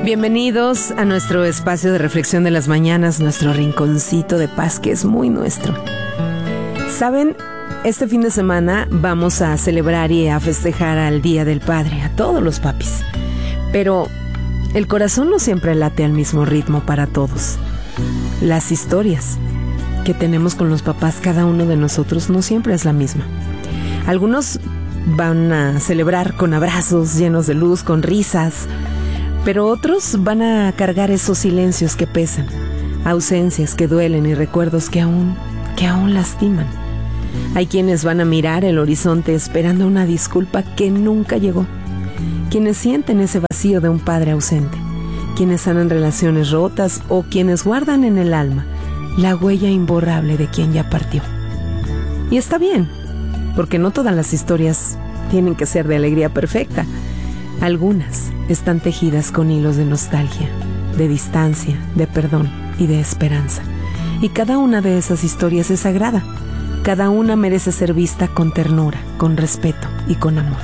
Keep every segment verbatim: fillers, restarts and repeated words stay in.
Bienvenidos a nuestro espacio de reflexión de las mañanas, nuestro rinconcito de paz que es muy nuestro. ¿Saben? Este fin de semana vamos a celebrar y a festejar al Día del Padre, a todos los papis. Pero el corazón no siempre late al mismo ritmo para todos. Las historias que tenemos con los papás, cada uno de nosotros, no siempre es la misma. Algunos van a celebrar con abrazos llenos de luz, con risas, pero otros van a cargar esos silencios que pesan, ausencias que duelen y recuerdos que aún, que aún lastiman. Hay quienes van a mirar el horizonte esperando una disculpa que nunca llegó, quienes sienten ese vacío de un padre ausente, quienes sanan relaciones rotas o quienes guardan en el alma la huella imborrable de quien ya partió. Y está bien, porque no todas las historias tienen que ser de alegría perfecta. Algunas están tejidas con hilos de nostalgia, de distancia, de perdón y de esperanza. Y cada una de esas historias es sagrada. Cada una merece ser vista con ternura, con respeto y con amor.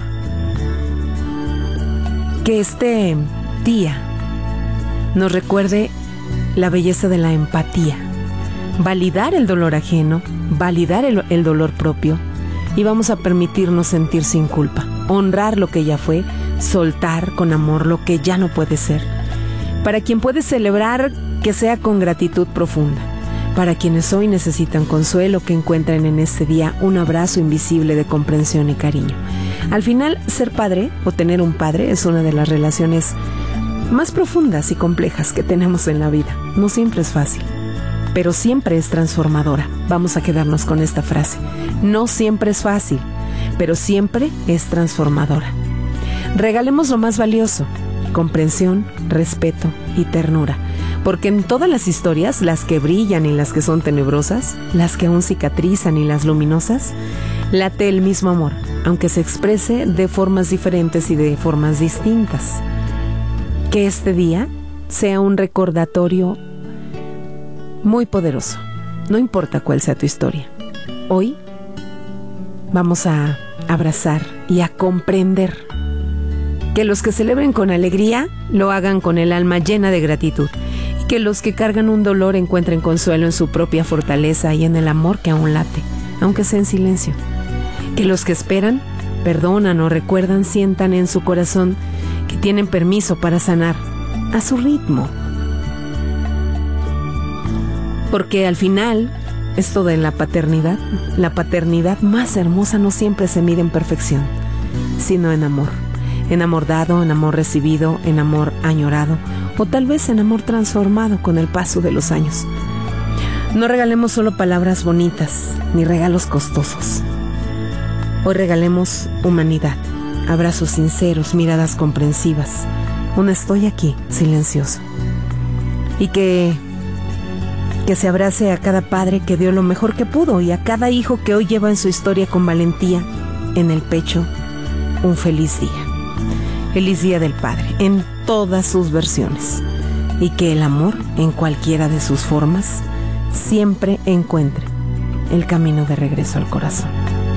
Que este día nos recuerde la belleza de la empatía, validar el dolor ajeno, validar el, el dolor propio, y vamos a permitirnos sentir sin culpa, honrar lo que ya fue, soltar con amor lo que ya no puede ser. Para quien puede celebrar, que sea con gratitud profunda. Para quienes hoy necesitan consuelo, que encuentren en este día un abrazo invisible de comprensión y cariño. Al final, ser padre o tener un padre es una de las relaciones más profundas y complejas que tenemos en la vida. No siempre es fácil, pero siempre es transformadora. Vamos a quedarnos con esta frase. No siempre es fácil, pero siempre es transformadora. Regalemos lo más valioso: comprensión, respeto y ternura. Porque en todas las historias, las que brillan y las que son tenebrosas, las que aún cicatrizan y las luminosas, late el mismo amor, aunque se exprese de formas diferentes y de formas distintas. Que este día sea un recordatorio muy poderoso. No importa cuál sea tu historia. Hoy vamos a abrazar y a comprender. Que los que celebren con alegría lo hagan con el alma llena de gratitud. Y que los que cargan un dolor encuentren consuelo en su propia fortaleza y en el amor que aún late, aunque sea en silencio. Que los que esperan, perdonan o recuerdan sientan en su corazón que tienen permiso para sanar a su ritmo. Porque al final, esto de la paternidad, la paternidad más hermosa no siempre se mide en perfección, sino en amor. En amor dado, en amor recibido, en amor añorado, o tal vez en amor transformado con el paso de los años. No regalemos solo palabras bonitas, ni regalos costosos. Hoy regalemos humanidad, abrazos sinceros, miradas comprensivas, un estoy aquí silencioso. Y que, que se abrace a cada padre que dio lo mejor que pudo y a cada hijo que hoy lleva en su historia con valentía en el pecho un feliz día. Feliz Día del Padre, en todas sus versiones. Y que el amor, en cualquiera de sus formas, siempre encuentre el camino de regreso al corazón.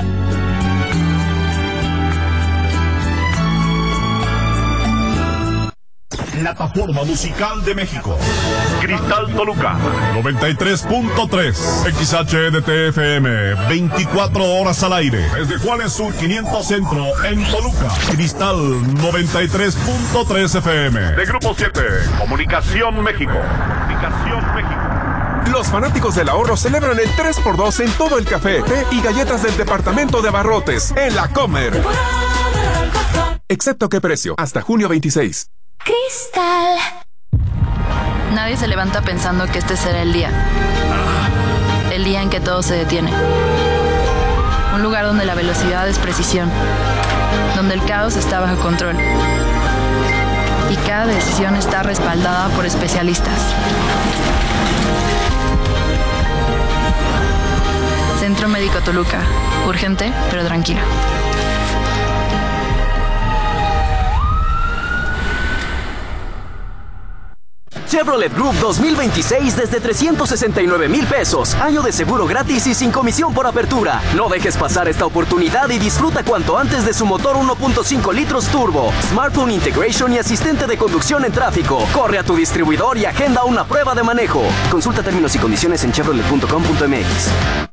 Plataforma musical de México. Cristal Toluca. noventa y tres punto tres. X H D T F M. veinticuatro horas al aire. Desde Juárez Sur quinientos Centro en Toluca. Cristal noventa y tres punto tres F M. De Grupo siete. Comunicación México. Comunicación México. Los fanáticos del ahorro celebran el tres por dos en todo el café, té y galletas del departamento de abarrotes en La Comer. Excepto qué precio, hasta junio veintiséis. Cristal. Nadie se levanta pensando que este será el día. El día en que todo se detiene. Un lugar donde la velocidad es precisión. Donde el caos está bajo control. Y cada decisión está respaldada por especialistas. Centro Médico Toluca. Urgente, pero tranquilo. Chevrolet Group dos mil veintiséis desde trescientos sesenta y nueve mil pesos. Año de seguro gratis y sin comisión por apertura. No dejes pasar esta oportunidad y disfruta cuanto antes de su motor uno punto cinco litros turbo, smartphone integration y asistente de conducción en tráfico. Corre a tu distribuidor y agenda una prueba de manejo. Consulta términos y condiciones en chevrolet punto com punto m x.